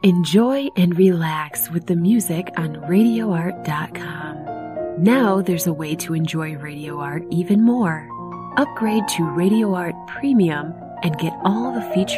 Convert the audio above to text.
Enjoy and relax with the music on RadioArt.com. Now there's a way to enjoy Radio Art even more. Upgrade to Radio Art Premium and get all the features